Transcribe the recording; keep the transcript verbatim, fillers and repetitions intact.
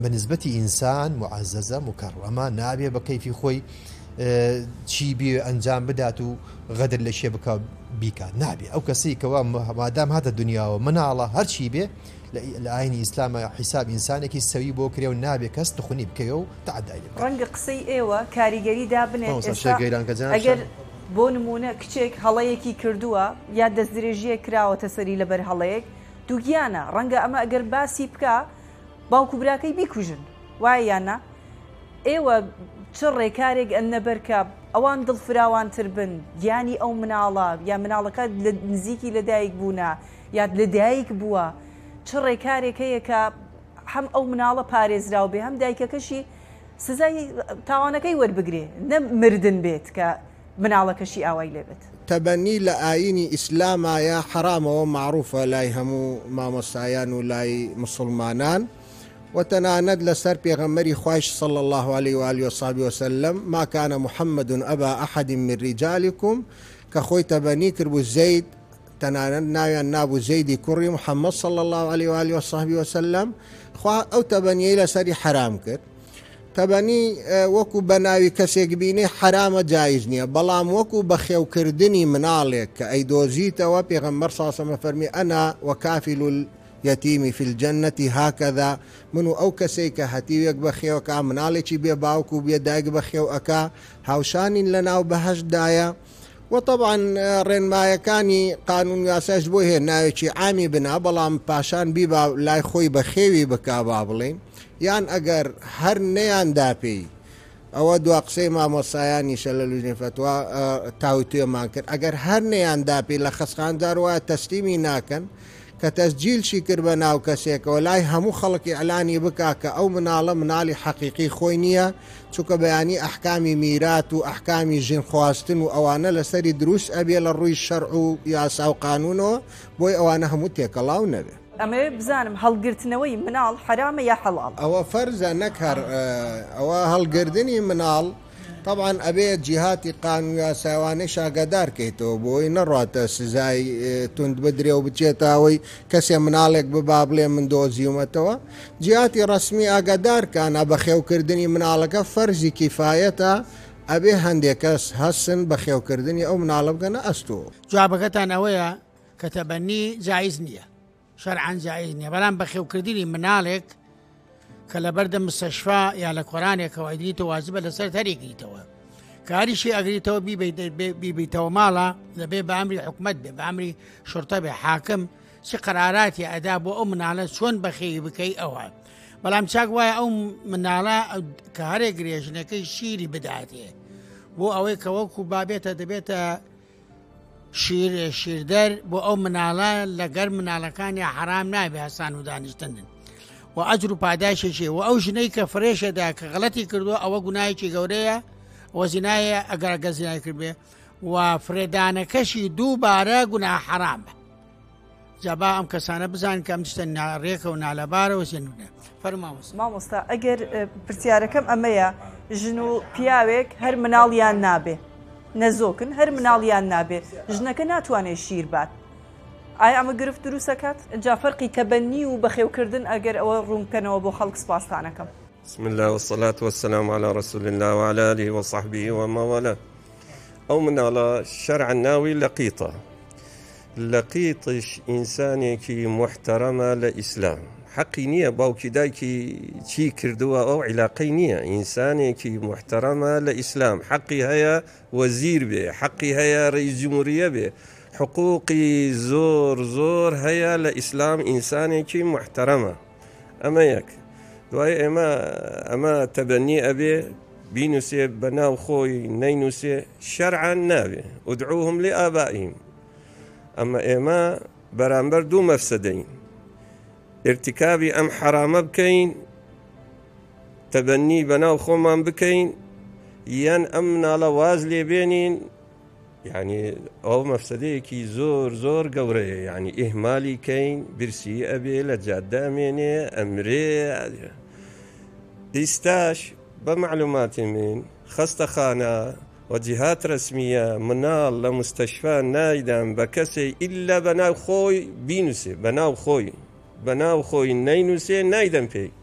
بنسبة إنسان معززة مكرمة نابية بكيف خوي اه چی بێ ئەنجام بدات و غەدر لە شێ بکە بیکات نابێ ئەو کەسی کەوا مادام هاتە دنیاوە مناڵە هەرچی بێ لە ئاینی ئیسلامە حیساب ئینسانێکی سەوی بۆ کرێ و نابێ کەس تخونی بکەوە و تعدای بکات. ڕەنگە قسەی ئێوە کاریگەری دابنێت ئەگەر بۆ نمونە کچێک هەڵەیەکی کردووە یا دەستدرێژیە کراوەتە سەری لەبەر هەڵەیەک دووگیانە ڕەنگە ئەمە ئەگەر باسی بکە باوکو براکەی بیکوژن وایە یاننا ئێوە چ ڕێکارێک ئەنەبەرکە ئەوان دڵفراوانتر بن گیانی ئەو مناڵە یا مناڵەکە لە نزیکی لەدایک بوونە یا لەدایک بووە چ ڕێکارێک هەیە کە هەم ئەو مناڵە پارێزراو بێ هەم دایکەکەشی سزای تاوانەکەی وەربگرێ نە مردن بێت کە مناڵەکەشی ئاوای لێبێت. تەبەنی لە ئاینی ئیسلامایە حرامەوە معروفە لای هەموو مامۆستایان و لای مسلمانان وتناند لسر پیغمبری خواش صلى الله عليه وآله وصحبه وسلم ما كان محمد أبا أحد من رجالكم كخوي تبني كربو زيد تناند ناوي نابو زيد كري محمد صلى الله عليه وآله وصحبه وسلم خوا أو تبني لسر حرام كر تبني وكو بناوي كسيك بيني حرام جائز نية بلام وكو بخيو كردني منالك كأي دوزيت وبيغمبر صلى الله عليه وسلم فرمي أنا وكافل يتيمي في الجنة هكذا منو أو كسيك هتيوك بخيو كا منالك بي باوكو بي دايق بخيو أكا هاوشان لنا وبهش دايا وطبعا رين ما يكاني قانون ياساس بوه ناوشي عامي بنا بلام باشان بيبا لاي خوي بخيوي بكا بابلين يان اگر هر نيان دابي او دو اقسي ما مصاياني شلالوجين فتوى تاوتيو مانكر اگر هر نيان دابي لخصخان داروا تسليمي ناكن كتسجيل شكر بناو كسيك ولاي همو خلق إعلاني بكاك أو منال منالي حقيقي خوينية شوك بياني أحكامي ميرات وأحكامي جن خواستن وأوانا لسري دروس أبي للروي الشرع ياسا وقانونه بوي أوانا همو تيك الله ونبي أما بزانم هالقرتنوي منال حرام يا حلال أو فرزة نكهر أو هالقردني منال طبعا أبي جهاتي قانون سواني شاقدار كيتو بوي نروات سزاي تند بدري وبتشيتاوي كسي منالك ببابلي من دوزي ومتوا جهاتي رسمي أقدار كان أبخيو كردني منالك فرزي كفايتا أبي هنديكس هسن بخيو كردني أو منالك أنا أستو جوابك أنا ويا كتبني جائزني شرعا جائزني بلان بخيو كردني منالك كلا برد مستشفى يا لقرآن كوايديته واجب لسر تريقيته كاري شيء أقريته بي بي بيته مالا لبي بأمري حكمت بي بأمري شرطة بي حاكم سي قراراتي أداب وأمن على شون بخي بكي أوها بلام شاك واي أو من على كهاري قريشنا كي شيري بدايته بو أوي كوكو بابيته دبيته شير شير در بو أو من على لقر من على كان يا حرام نابي حسان ودانشتندن وأجر پاداش شي و ژنەی کە فرێشەدا کە غەڵەتی کردو ئەوە گوناهێکی گەورەیە و زینایە ئەگەر ئەگەر زینای کرد بێ و فرێدانەکەشی دووبارە گوناه حرامە جابا ئەم کەسانە بزانن کە ئەم شتە ناڕێکە و نالەبارەوە زێنونە فەرمامۆستا مامۆستا ئەگەر پرسیارەکەم ئەمەیە ژن و پیاوێک هەر مناڵیان نابێ نەزۆکن هەر مناڵیان نابێ ژنەکە ناتوانێت شیر بات ئایا ئەمە گرفت دروستەکات جا فەرقی تەبەنی و بەخێوکردن ئەگەر ئەوە ڕوونکەنەوە بۆ خەڵک سپاسدانەکەم. بسم الله والصلاة والسلام على رسول الله وعلى آله وصحبه وما والاه. أو من على شرع الناوي لقيطة لقيطش إنساني كي محترمة لإسلام حقي نية باوكي دايكي تشي كردوا أو علاقي نية إنساني كي محترمة لإسلام حقي هيا وزير به حقي هيا رئيس جمهورية به حقوقي زور زور هيا لإسلام إنساني كي محترمة أما يك دواي أما أما تبني أبي بينوسي بناو خوي نينوسي شرعا نابي ادعوهم لآبائهم أما إما برامبر دو مفسدين ارتكابي أم حرام بكين تبني بناو خومان بكين ين أمنا لواز لي بينين يعني أو مفسديكي زور زور قورية يعني إهمالي كين برسي أبي لجادة مني أمري ديستاش بمعلومات من خستخانة وجهات رسمية منال لمستشفى نايدان بكسي إلا بناو خوي بينوسي بناو خوي بناو خوي نينوسي نايدان بي